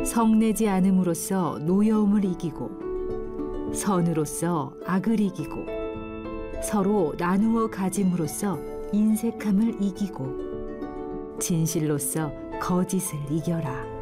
성내지 않음으로써 노여움을 이기고, 선으로써 악을 이기고, 서로 나누어 가짐으로써 인색함을 이기고, 진실로써 거짓을 이겨라.